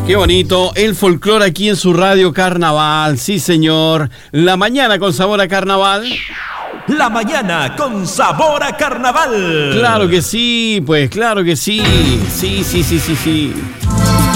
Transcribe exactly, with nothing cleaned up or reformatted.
Qué bonito, el folclore aquí en su radio Carnaval, sí señor. La mañana con sabor a carnaval. La mañana con sabor a carnaval. Claro que sí, pues claro que sí. Sí, sí, sí, sí, sí.